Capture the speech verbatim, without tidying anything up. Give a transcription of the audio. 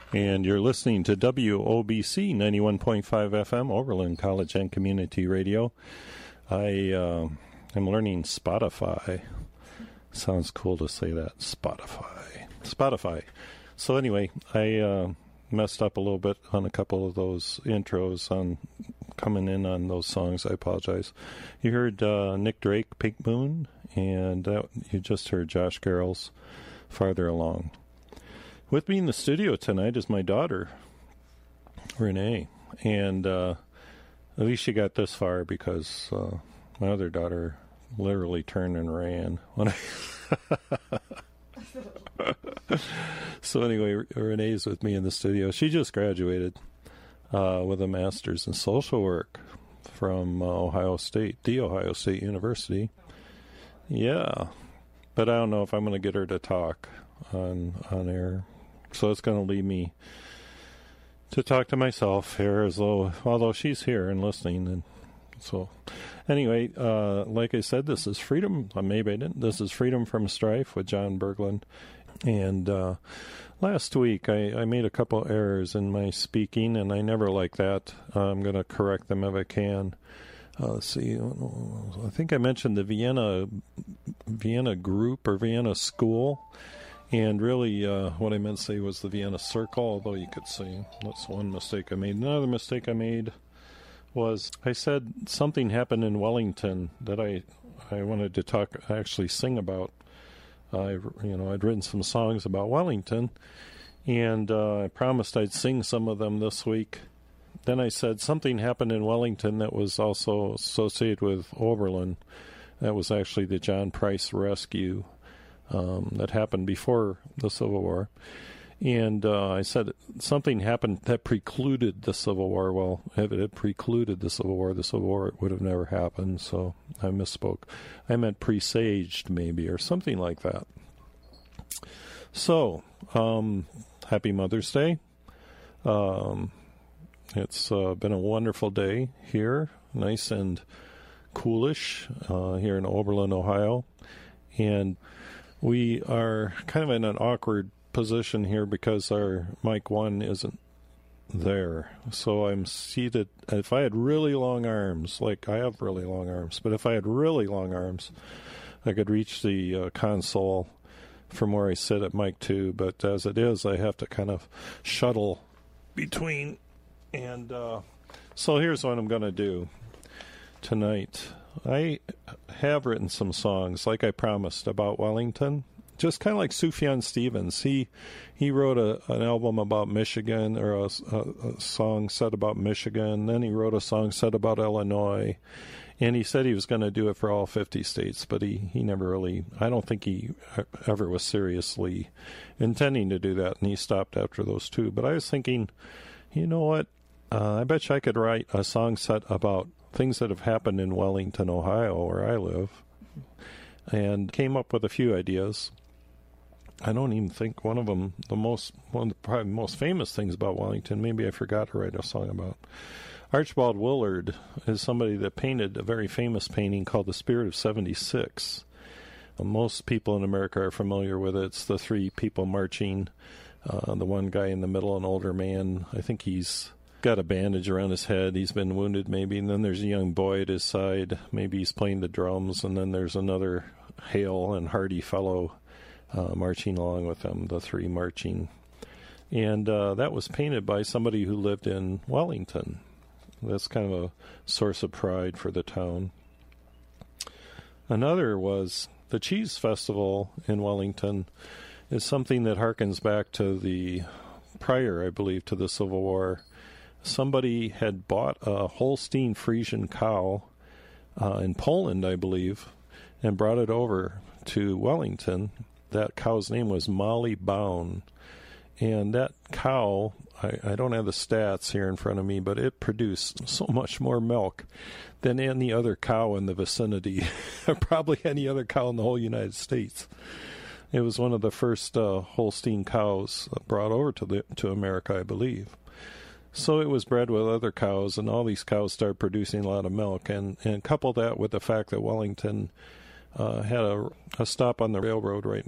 And you're listening to W O B C ninety-one point five F M, Oberlin College and Community Radio. I uh, am learning Spotify. Sounds cool to say that, Spotify. Spotify. So anyway, I uh, messed up a little bit on a couple of those intros on coming in on those songs. I apologize. You heard uh, Nick Drake, Pink Moon, and uh, you just heard Josh Carroll's Farther Along. With me in the studio tonight is my daughter, Renee, and uh, at least she got this far because uh, my other daughter literally turned and ran. When I so anyway, Renee's with me in the studio. She just graduated uh, with a master's in social work from uh, Ohio State, the Ohio State University. Yeah, but I don't know if I'm going to get her to talk on on air. So it's going to leave me to talk to myself here, as though, although she's here and listening. And so, anyway, uh, like I said, this is Freedom. Uh, maybe I didn't. This is Freedom from Strife with John Berglund. And uh, last week, I, I made a couple errors in my speaking, and I never like that. Uh, I'm going to correct them if I can. Uh, let's see. I think I mentioned the Vienna Vienna group or Vienna school. And really, uh, what I meant to say was the Vienna Circle, although you could say that's one mistake I made. Another mistake I made was I said something happened in Wellington that I I wanted to talk, actually sing about. I, you know, I'd written some songs about Wellington, and uh, I promised I'd sing some of them this week. Then I said something happened in Wellington that was also associated with Oberlin. That was actually the John Price Rescue. Um, that happened before the Civil War. And uh, I said something happened that precluded the Civil War. Well, if it had precluded the Civil War, the Civil War would have never happened. So I misspoke. I meant presaged, maybe, or something like that. So, um, happy Mother's Day. Um, it's uh, been a wonderful day here. Nice and coolish uh, here in Oberlin, Ohio. And we are kind of in an awkward position here because our mic one isn't there. So I'm seated. If I had really long arms, like I have really long arms, but if I had really long arms, I could reach the uh, console from where I sit at mic two. But as it is, I have to kind of shuttle between. And uh, so here's what I'm going to do tonight. I have written some songs, like I promised, about Wellington. Just kind of like Sufjan Stevens. He he wrote a, an album about Michigan, or a, a, a song set about Michigan. Then he wrote a song set about Illinois. And he said he was going to do it for all fifty states, but he, he never really, I don't think he ever was seriously intending to do that, and he stopped after those two. But I was thinking, you know what, uh, I bet you I could write a song set about things that have happened in Wellington, Ohio, where I live, and came up with a few ideas. I don't even think one of them, the most, one of the probably most famous things about Wellington, maybe I forgot to write a song about. Archibald Willard is somebody that painted a very famous painting called The Spirit of seventy-six. Most people in America are familiar with it. It's the three people marching, uh, the one guy in the middle, an older man. I think he's got a bandage around his head. He's been wounded maybe. And then there's a young boy at his side. Maybe he's playing the drums. And then there's another hale and hearty fellow uh, marching along with them, the three marching. And uh, that was painted by somebody who lived in Wellington. That's kind of a source of pride for the town. Another was the Cheese Festival in Wellington is something that harkens back to the prior, I believe, to the Civil War. Somebody had bought a Holstein Friesian cow uh, in Poland, I believe, and brought it over to Wellington. That cow's name was Molly Baun. And that cow, I, I don't have the stats here in front of me, but it produced so much more milk than any other cow in the vicinity, or probably any other cow in the whole United States. It was one of the first uh, Holstein cows brought over to the to America, I believe. So it was bred with other cows, and all these cows started producing a lot of milk. And, and couple that with the fact that Wellington uh, had a, a stop on the railroad right